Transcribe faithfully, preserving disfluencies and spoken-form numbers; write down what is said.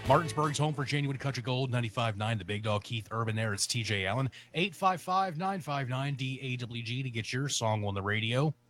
Martinsburg's home for genuine country gold, ninety-five point nine. The Big Dog, Keith Urban there. It's T J Allen, eight five five, nine five nine, D A W G to get your song on the radio.